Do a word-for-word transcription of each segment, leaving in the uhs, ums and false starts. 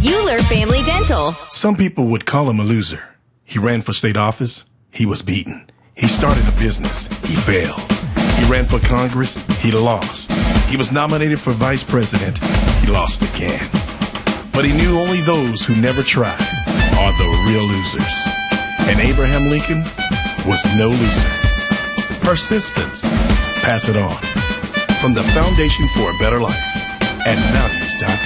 Euler Family Dental. Some people would call him a loser. He ran for state office. He was beaten. He started a business. He failed. He ran for Congress. He lost. He was nominated for vice president. He lost again. But he knew only those who never tried are the real losers. And Abraham Lincoln was no loser. Persistence. Pass it on. From the Foundation for a Better Life at values dot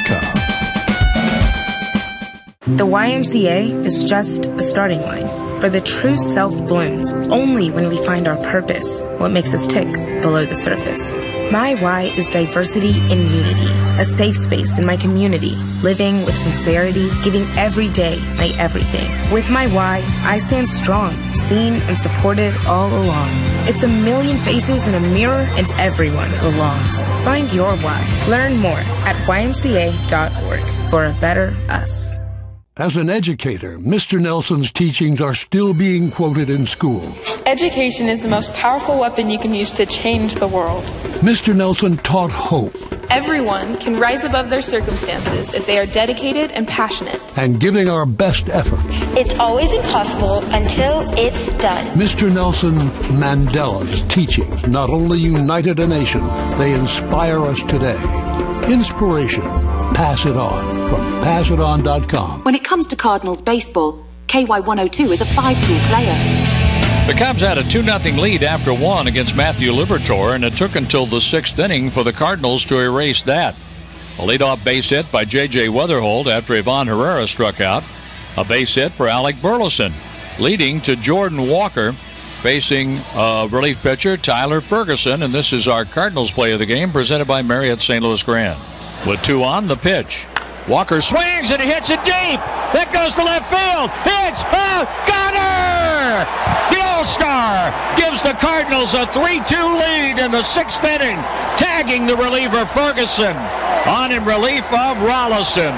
com. The Y M C A is just a starting line. For the true self blooms only when we find our purpose, what makes us tick below the surface. My Y is diversity in unity, a safe space in my community, living with sincerity, giving every day my everything. With my Y, I stand strong, seen and supported all along. It's a million faces in a mirror and everyone belongs. Find your Y. Learn more at Y M C A dot org for a better us. As an educator, Mister Nelson's teachings are still being quoted in schools. Education is the most powerful weapon you can use to change the world. Mister Nelson taught hope. Everyone can rise above their circumstances if they are dedicated and passionate. And giving our best efforts. It's always impossible until it's done. Mister Nelson Mandela's teachings not only united a nation, they inspire us today. Inspiration. Pass it on from pass it on dot com. When it comes to Cardinals baseball, K Y one oh two is a five-tool player. The Cubs had a two nothing lead after one against Matthew Liberatore, and it took until the sixth inning for the Cardinals to erase that. A leadoff base hit by J J Weatherholt after Ivan Herrera struck out. A base hit for Alec Burleson, leading to Jordan Walker facing uh, relief pitcher Tyler Ferguson, and this is our Cardinals play of the game presented by Marriott Saint Louis Grand. With two on, the pitch. Walker swings and he hits it deep. That goes to left field. It's a gunner! The All-Star gives the Cardinals a three two lead in the sixth inning, tagging the reliever Ferguson on in relief of Rollison.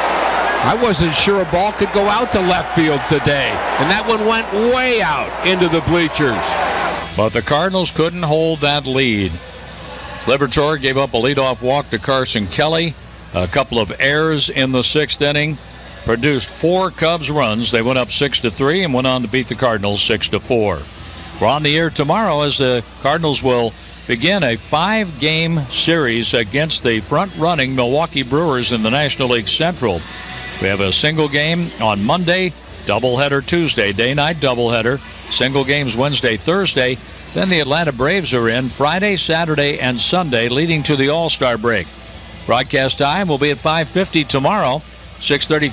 I wasn't sure a ball could go out to left field today, and that one went way out into the bleachers. But the Cardinals couldn't hold that lead. Liberatore gave up a leadoff walk to Carson Kelly. A couple of errors in the sixth inning produced four Cubs runs. They went up six to three and went on to beat the Cardinals six to four. We're on the air tomorrow as the Cardinals will begin a five-game series against the front-running Milwaukee Brewers in the National League Central. We have a single game on Monday, doubleheader Tuesday, day-night doubleheader, single games Wednesday, Thursday. Then the Atlanta Braves are in Friday, Saturday, and Sunday, leading to the All-Star break. Broadcast time will be at five fifty tomorrow, six thirty